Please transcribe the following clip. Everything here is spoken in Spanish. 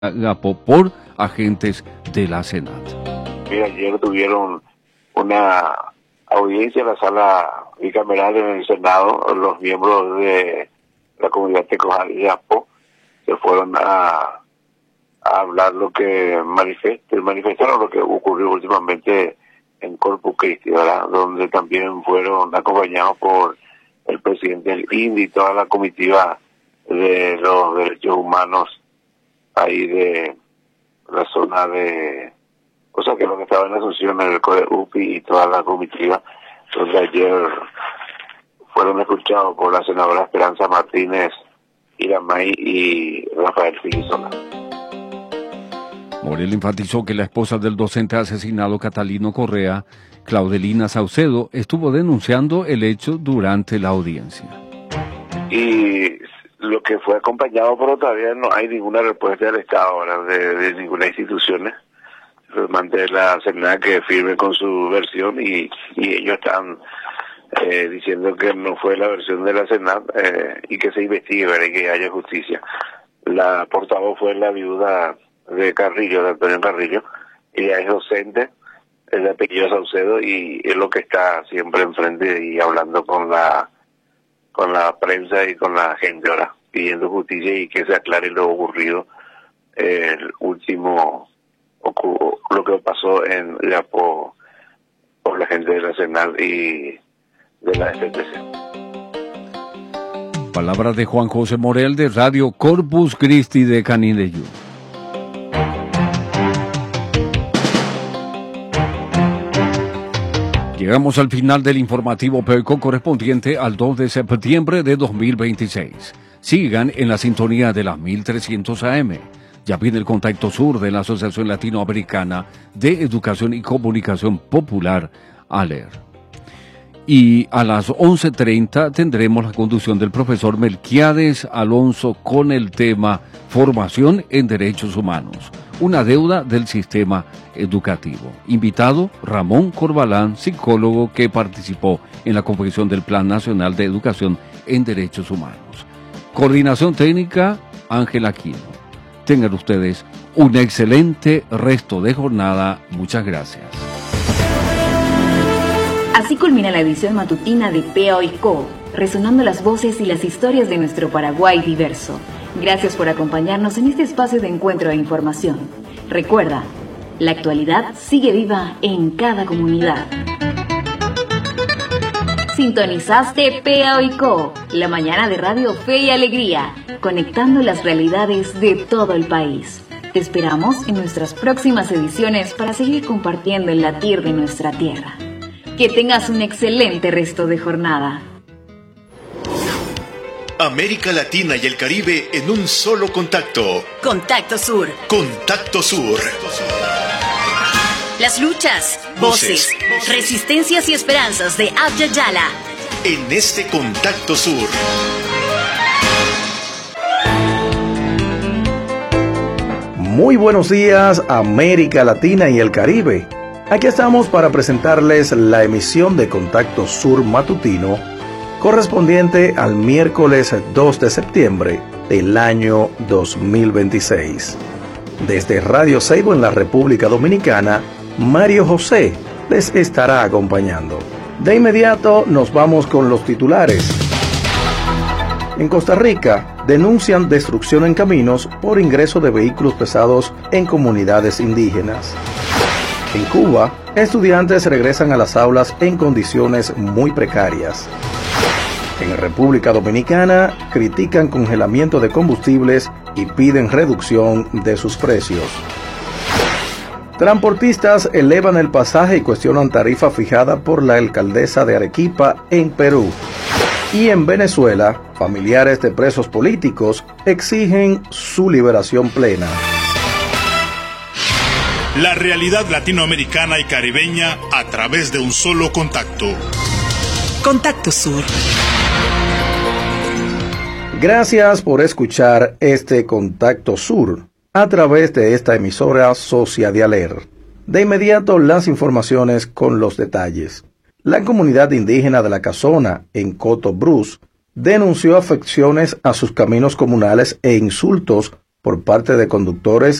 por agentes de la Senat. Ayer tuvieron una audiencia en la sala bicameral en el Senado. Los miembros de la comunidad Tecojal y Apo se fueron a hablar lo que manifestaron lo que ocurrió últimamente en Corpus Christi, ¿verdad? Donde también fueron acompañados por el presidente del INDI y toda la comitiva de los derechos humanos ahí de la zona de, o sea que lo que estaba en Asunción, en el CODEUPI y toda la comitiva, donde ayer fueron escuchados por la senadora Esperanza Martínez Iramay y Rafael Filisola. Morel enfatizó que la esposa del docente asesinado Catalino Correa, Claudelina Saucedo, estuvo denunciando el hecho durante la audiencia. Y lo que fue acompañado, pero todavía no hay ninguna respuesta del Estado ahora, de ninguna institución. Mandé la Senat que firme con su versión y ellos están diciendo que no fue la versión de la Senat y que se investigue, ¿verdad? Y que haya justicia. La portavoz fue la viuda de Carrillo, de Antonio Carrillo. Ella es docente, es de apellido Saucedo y es lo que está siempre enfrente y hablando con la prensa y con la gente ahora, pidiendo justicia y que se aclare lo ocurrido, el último, lo que pasó en Yapo por la gente de la Senal y de la FTC. Palabras de Juan José Morel de Radio Corpus Christi de Canindeyú. Llegamos al final del informativo PECO correspondiente al 2 de septiembre de 2026. Sigan en la sintonía de las 1300 AM. Ya viene el Contacto Sur de la Asociación Latinoamericana de Educación y Comunicación Popular, ALER. Y a las 11:30 tendremos la conducción del profesor Melquiades Alonso con el tema Formación en Derechos Humanos, una deuda del sistema educativo. Invitado Ramón Corbalán, psicólogo que participó en la confección del Plan Nacional de Educación en Derechos Humanos. Coordinación técnica, Ángel Aquino. Tengan ustedes un excelente resto de jornada. Muchas gracias. Así culmina la edición matutina de POICO, resonando las voces y las historias de nuestro Paraguay diverso. Gracias por acompañarnos en este espacio de encuentro e información. Recuerda, la actualidad sigue viva en cada comunidad. Sintonizaste POICO, la mañana de Radio Fe y Alegría, conectando las realidades de todo el país. Te esperamos en nuestras próximas ediciones para seguir compartiendo el latir de nuestra tierra. Que tengas un excelente resto de jornada. América Latina y el Caribe en un solo contacto. Contacto Sur. Contacto Sur. Las luchas, voces, resistencias y esperanzas de Abya Yala. En este Contacto Sur. Muy buenos días, América Latina y el Caribe. Aquí estamos para presentarles la emisión de Contacto Sur Matutino, correspondiente al miércoles 2 de septiembre del año 2026. Desde Radio Seibo en la República Dominicana, Mario José les estará acompañando. De inmediato nos vamos con los titulares. En Costa Rica, denuncian destrucción en caminos por ingreso de vehículos pesados en comunidades indígenas. En Cuba, estudiantes regresan a las aulas en condiciones muy precarias. En República Dominicana, critican congelamiento de combustibles y piden reducción de sus precios. Transportistas elevan el pasaje y cuestionan tarifa fijada por la alcaldesa de Arequipa en Perú. Y en Venezuela, familiares de presos políticos exigen su liberación plena. La realidad latinoamericana y caribeña a través de un solo contacto. Contacto Sur. Gracias por escuchar este Contacto Sur a través de esta emisora Socia de ALER. De inmediato las informaciones con los detalles. La comunidad indígena de La Casona, en Coto Brus, denunció afecciones a sus caminos comunales e insultos por parte de conductores